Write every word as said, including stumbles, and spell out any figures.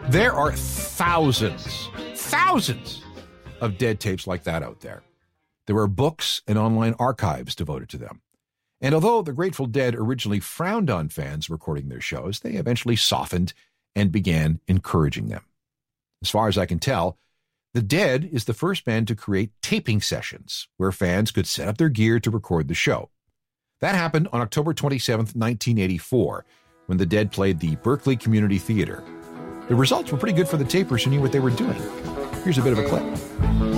There are thousands, thousands of Dead tapes like that out there. There are books and online archives devoted to them. And although the Grateful Dead originally frowned on fans recording their shows, they eventually softened and began encouraging them. As far as I can tell, the Dead is the first band to create taping sessions where fans could set up their gear to record the show. That happened on October twenty-seventh, nineteen eighty-four, when the Dead played the Berkeley Community Theater. The results were pretty good for the tapers who knew what they were doing. Here's a bit of a clip.